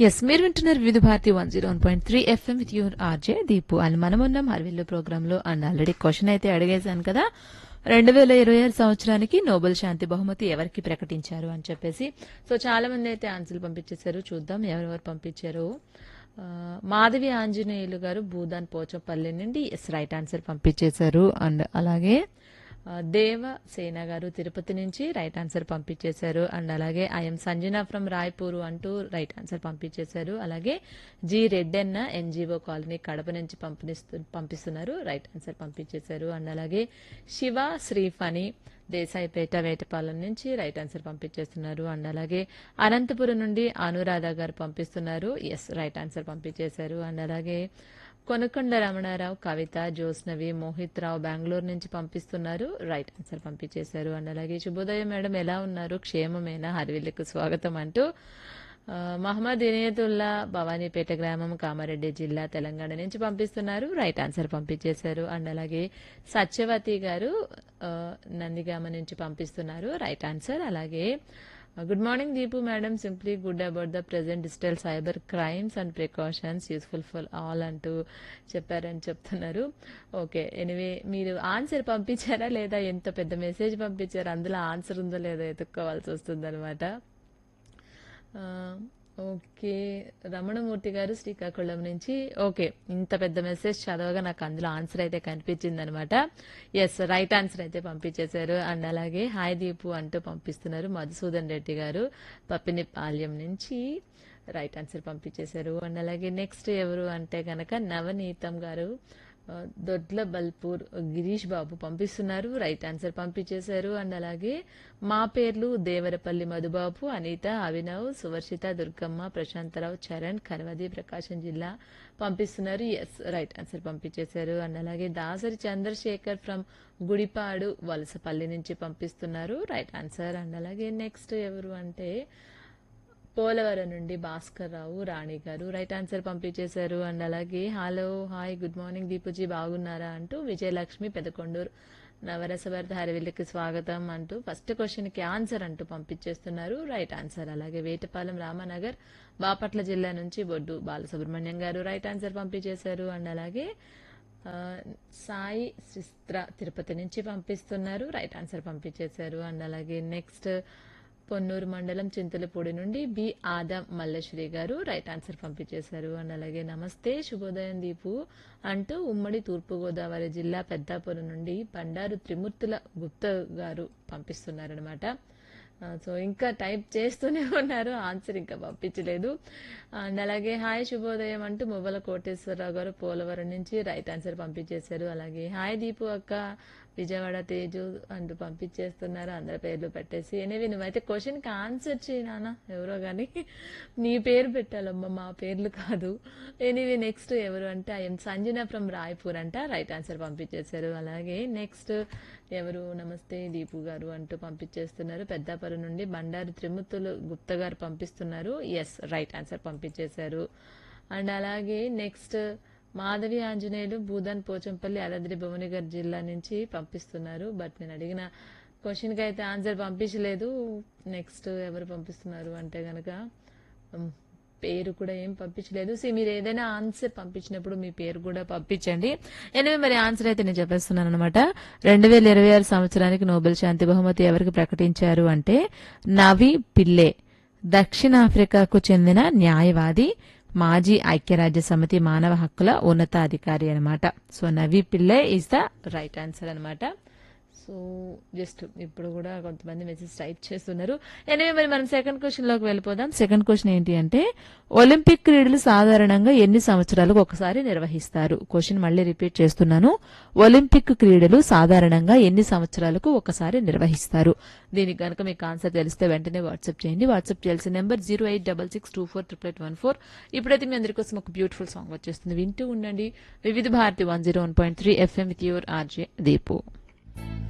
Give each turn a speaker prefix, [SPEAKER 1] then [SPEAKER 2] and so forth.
[SPEAKER 1] Yes మీరు వింటున్నారు వివిధ Bharati 101.3 FM with your RJ Deepu and మనమున్నాం హర్విల్లు ప్రోగ్రామ్ లో అండ్ ఆల్రెడీ క్వశ్చన్ అయితే అడిగేశాను కదా 2026 సంవత్సరానికి నోబెల్ శాంతి బహుమతి ఎవరికి ప్రకటించారు అని చెప్పేసి. సో చాలా మంది అయితే ఆన్సర్లు పంపించేశారు. చూద్దాం ఎవరెవరు పంపించారు. మాధవి ఆంజనేయులు గారు భూదాన్ పోచంపల్లి నుండి ఎస్ రైట్ ఆన్సర్ పంపించేశారు. అండ్ అలాగే దేవ సేన గారు తిరుపతి నుంచి రైట్ ఆన్సర్ పంపించేశారు. అండ్ అలాగే ఐఎం సంజన ఫ్రమ్ రాయ్పూర్ అంటూ రైట్ ఆన్సర్ పంపించేశారు. అలాగే G Reddanna NGO colony Kadapa నుంచి పంపిస్తున్నారు రైట్ ఆన్సర్ పంపించేశారు. అండ్ అలాగే శివ శ్రీఫణి దేశాయిపేట వేటపాలెం నుంచి రైట్ ఆన్సర్ పంపించేస్తున్నారు. అండ్ అలాగే అనంతపురం నుండి అనురాధ గారు పంపిస్తున్నారు ఎస్ రైట్ ఆన్సర్ పంపించేశారు. అండ్ అలాగే కొనకొండ రమణారావు కవిత జోస్నవి మోహిత్ రావు బెంగళూరు నుంచి పంపిస్తున్నారు రైట్ ఆన్సర్ పంపించేశారు. అండ్ అలాగే శుభోదయం మేడం ఎలా ఉన్నారు క్షేమమేనా హర్విల్లుకు స్వాగతం అంటూ మహమ్మద్ ఇనియతుల్లా భవానీపేట గ్రామం కామారెడ్డి జిల్లా తెలంగాణ నుంచి పంపిస్తున్నారు రైట్ ఆన్సర్ పంపించేశారు. అండ్ అలాగే సత్యవతి గారు నందిగామ నుంచి పంపిస్తున్నారు రైట్ ఆన్సర్. అలాగే good morning Deepu madam simply good about the present digital cyber crimes and precautions useful for all అంటూ చెప్పారని చెప్తున్నారు. ఓకే ఎనివే మీరు ఆన్సర్ పంపించారా లేదా ఎంత పెద్ద మెసేజ్ పంపించారు అందులో ఆన్సర్ ఉందో లేదో ఎత్తుక్కోవాల్సి వస్తుంది అనమాట. ఓకే రమణమూర్తి గారు శ్రీకాకుళం నుంచి ఓకే ఇంత పెద్ద మెసేజ్ చదవగా నాకు అందులో ఆన్సర్ అయితే కనిపించింది అనమాట. ఎస్ రైట్ ఆన్సర్ అయితే పంపించేశారు. అండ్ అలాగే హాయ్ దీపు అంటూ పంపిస్తున్నారు మధుసూదన్ రెడ్డి గారు పప్పినిపాల్యం నుంచి రైట్ ఆన్సర్ పంపించేశారు. అండ్ అలాగే నెక్స్ట్ ఎవరు అంటే గనక నవనీతం గారు దొడ్ల బల్పూర్ గిరీష్ బాబు పంపిస్తున్నారు రైట్ ఆన్సర్ పంపించేశారు. అండ్ అలాగే మా పేర్లు దేవరపల్లి మధుబాబు అనిత అభినవ్ సువర్షిత దుర్గమ్మ ప్రశాంతరావు చరణ్ కర్వది ప్రకాశం జిల్లా పంపిస్తున్నారు ఎస్ రైట్ ఆన్సర్ పంపించేశారు. అండ్ అలాగే దాసరి చంద్రశేఖర్ ఫ్రమ్ గుడిపాడు వలసపల్లి నుంచి పంపిస్తున్నారు రైట్ ఆన్సర్. అండ్ అలాగే నెక్స్ట్ ఎవరు అంటే పోలవరం నుండి భాస్కర్ రావు రాణి గారు రైట్ ఆన్సర్ పంపించేశారు. అండ్ అలాగే హలో హాయ్ గుడ్ మార్నింగ్ దీపుజీ బాగున్నారా అంటూ విజయలక్ష్మి పెదకొండూరు నవరసభర్త హరివిల్లుకి స్వాగతం అంటూ ఫస్ట్ క్వశ్చన్ కి ఆన్సర్ అంటూ పంపించేస్తున్నారు రైట్ ఆన్సర్. అలాగే వేటపాలెం రామనగర్ బాపట్ల జిల్లా నుంచి బొడ్డు బాలసుబ్రహ్మణ్యం గారు రైట్ ఆన్సర్ పంపించేశారు. అండ్ అలాగే సాయి శిస్త్ర తిరుపతి నుంచి పంపిస్తున్నారు రైట్ ఆన్సర్ పంపించేశారు. అండ్ అలాగే నెక్స్ట్ పొన్నూరు మండలం చింతలపూడి నుండి బి ఆదం మల్లేశ్వరి గారు రైట్ ఆన్సర్ పంపించేశారు. అండ్ అలాగే నమస్తే శుభోదయం దీపు అంటూ ఉమ్మడి తూర్పుగోదావరి జిల్లా పెద్దాపురం నుండి బండారు త్రిమూర్తుల గుప్తా గారు పంపిస్తున్నారనమాట. సో ఇంకా టైప్ చేస్తూనే ఉన్నారు ఆన్సర్ ఇంకా పంపించలేదు. అండ్ అలాగే హాయ్ శుభోదయం అంటూ మువ్వల కోటేశ్వరరావు గారు పోలవరం నుంచి రైట్ ఆన్సర్ పంపించేశారు. అలాగే హాయ్ దీపు అక్క విజయవాడ తేజు అంటూ పంపించేస్తున్నారు అందరి పేర్లు పెట్టేసి. ఎనివే నువ్వైతే క్వశ్చన్ కి ఆన్సర్ చేయనా ఎవరో గాని నీ పేరు పెట్టాలమ్మా మా పేర్లు కాదు. ఎనివే నెక్స్ట్ ఎవరు అంటే ఐఎం సంజన ఫ్రమ్ రాయ్పూర్ అంట రైట్ ఆన్సర్ పంపించేశారు. అలాగే నెక్స్ట్ ఎవరు నమస్తే దీపు గారు అంటూ పంపించేస్తున్నారు పెద్దాపురం నుండి బండారు త్రిమూర్తులు గుప్తా గారు పంపిస్తున్నారు ఎస్ రైట్ ఆన్సర్ పంపించేశారు. అండ్ అలాగే నెక్స్ట్ మాధవి ఆంజనేయులు భూదాన్ పోచంపల్లి యాదాద్రి భువనగిరి జిల్లా నుంచి పంపిస్తున్నారు. బట్ నేను అడిగిన క్వశ్చన్ కి అయితే ఆన్సర్ పంపించలేదు. నెక్స్ట్ ఎవరు పంపిస్తున్నారు అంటే గనక పేరు కూడా ఏం పంపించలేదు. మీరు ఏదైనా ఆన్సర్ పంపించినప్పుడు మీ పేరు కూడా పంపించండి. ఎనివే మరి ఆన్సర్ అయితే నేను చెప్పేస్తున్నాను అనమాట. 2026 సంవత్సరానికి నోబెల్ శాంతి బహుమతి ఎవరికి ప్రకటించారు అంటే నవి పిల్లే దక్షిణాఫ్రికాకు చెందిన న్యాయవాది మాజీ ఐక్యరాజ్య సమితి మానవ హక్కుల ఉన్నతాధికారి అనమాట. So Navi Pillai is the right answer అనమాట. సో జస్ట్ ఇప్పుడు కూడా కొంతమంది మెసేజ్ టైప్ చేస్తున్నారు. ఎనివే మరి మనం సెకండ్ క్వశ్చన్ లోకి వెళ్ళిపోదాం. సెకండ్ క్వశ్చన్ ఏంటి అంటే ఒలింపిక్ క్రీడలు సాధారణంగా ఎన్ని సంవత్సరాలకు ఒకసారి నిర్వహిస్తారు? క్వశ్చన్ మళ్ళీ రిపీట్ చేస్తున్నాను. ఒలింపిక్ క్రీడలు సాధారణంగా ఎన్ని సంవత్సరాలకు ఒకసారి నిర్వహిస్తారు? దీనికి కనుక మీకు ఆన్సర్ తెలిస్తే వెంటనే వాట్సాప్ చేయండి. వాట్సాప్ చేయాల్సిన నెంబర్ 08662488814. ఇప్పుడైతే మీ అందరి కోసం ఒక బ్యూటిఫుల్ సాంగ్ వచ్చేస్తుంది, వింటూ ఉండండి. వివిధ Bharati 101.3 FM with your RJ Deepu.